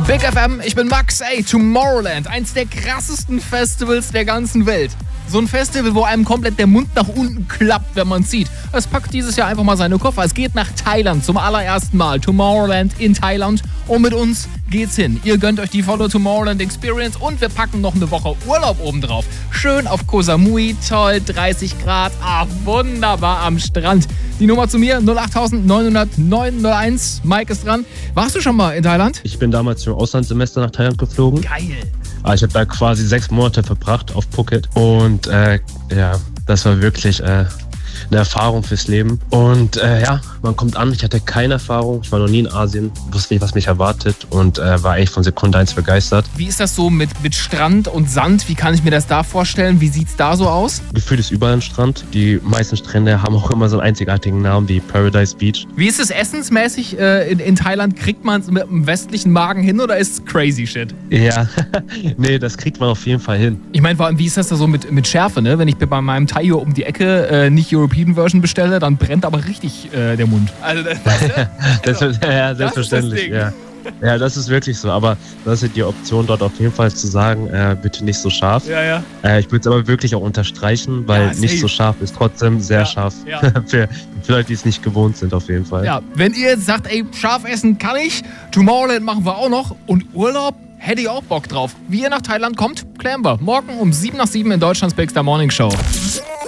Big FM, ich bin Max. Ey, Tomorrowland, eins der krassesten Festivals der ganzen Welt. So ein Festival, wo einem komplett der Mund nach unten klappt, wenn man es sieht. Es packt dieses Jahr einfach mal seine Koffer. Es geht nach Thailand zum allerersten Mal. Tomorrowland in Thailand. Und mit uns geht's hin. Ihr gönnt euch die volle Tomorrowland Experience und wir packen noch eine Woche Urlaub oben drauf. Schön auf Koh Samui, toll, 30 Grad. Ah, wunderbar am Strand. Die Nummer zu mir, 08000 900 901. Mike ist dran. Warst du schon mal in Thailand? Ich bin damals im Auslandssemester nach Thailand geflogen. Geil. Ich habe da quasi 6 Monate verbracht auf Phuket und das war wirklich eine Erfahrung fürs Leben. Und man kommt an, ich hatte keine Erfahrung, ich war noch nie in Asien, wusste nicht, was mich erwartet und war eigentlich von Sekunde 1 begeistert. Wie ist das so mit Strand und Sand? Wie kann ich mir das da vorstellen? Wie sieht's da so aus? Gefühlt ist überall ein Strand. Die meisten Strände haben auch immer so einen einzigartigen Namen wie Paradise Beach. Wie ist es essensmäßig in Thailand? Kriegt man es mit einem westlichen Magen hin oder ist es crazy shit? Ja, nee, das kriegt man auf jeden Fall hin. Ich meine, wie ist das da so mit Schärfe, ne? Wenn ich bei meinem Thai um die Ecke nicht European Version bestelle, dann brennt aber richtig der Mund. Also, selbstverständlich, ja. Ja, das ist wirklich so, aber das ist die Option dort auf jeden Fall zu sagen, bitte nicht so scharf. Ja. Ich würde es aber wirklich auch unterstreichen, weil nicht so scharf ist trotzdem sehr scharf. Ja. Für Leute, die es nicht gewohnt sind, auf jeden Fall. Ja, wenn ihr jetzt sagt, ey, scharf essen kann ich, Tomorrowland machen wir auch noch und Urlaub, hätte ich auch Bock drauf. Wie ihr nach Thailand kommt, klären wir. Morgen um 7 nach 7 in Deutschlands Big Star Morning Show.